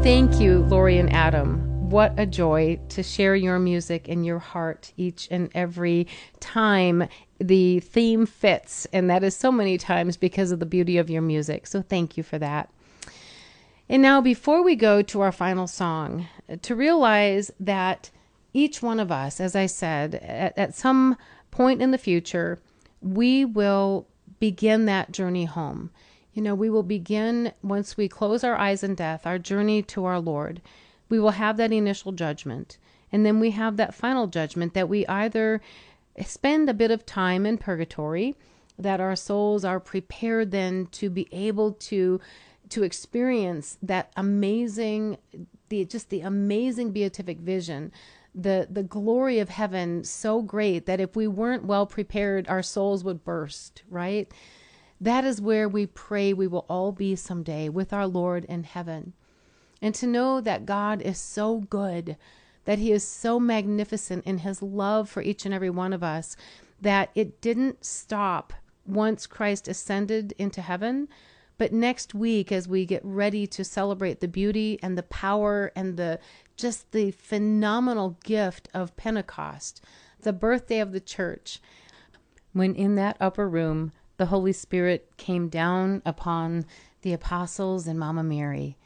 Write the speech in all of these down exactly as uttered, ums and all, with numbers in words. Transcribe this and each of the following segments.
Thank you, Lori and Adam. What a joy to share your music and your heart each and every time the theme fits. And that is so many times because of the beauty of your music. So thank you for that. And now, before we go to our final song, to realize that each one of us, as I said, at, at some point in the future, we will begin that journey home. You know, we will begin, once we close our eyes in death, our journey to our Lord. We will have that initial judgment. And then we have that final judgment that we either spend a bit of time in purgatory, that our souls are prepared then to be able to to experience that amazing, the just the amazing beatific vision, the the glory of heaven so great that if we weren't well prepared, our souls would burst, right? That is where we pray we will all be someday with our Lord in heaven. And to know that God is so good, that he is so magnificent in his love for each and every one of us, that it didn't stop once Christ ascended into heaven. But next week, as we get ready to celebrate the beauty and the power and the just the phenomenal gift of Pentecost, the birthday of the church, when in that upper room, the Holy Spirit came down upon the apostles and Mama Mary.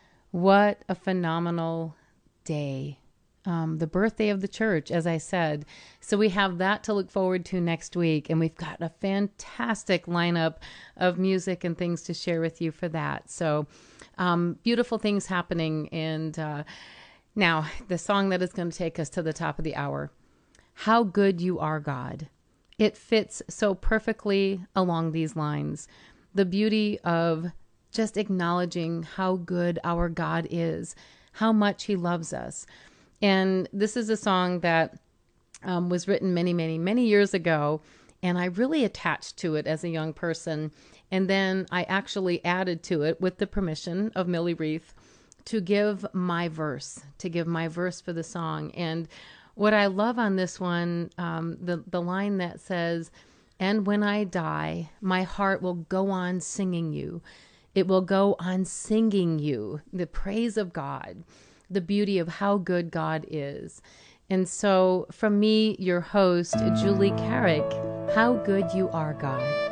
What a phenomenal day. Um, the birthday of the church, as I said. So we have that to look forward to next week. And we've got a fantastic lineup of music and things to share with you for that. So um, beautiful things happening. And uh, now the song that is going to take us to the top of the hour. How Good You Are, God. It fits so perfectly along these lines. The beauty of just acknowledging how good our God is, how much he loves us. And this is a song that um, was written many, many, many years ago. And I really attached to it as a young person. And then I actually added to it, with the permission of Millie Reith, to give my verse, to give my verse for the song. And what I love on this one, um, the, the line that says, "And when I die, my heart will go on singing you. It will go on singing you, the praise of God, the beauty of how good God is." And so from me, your host, Julie Carrick, how good you are, God.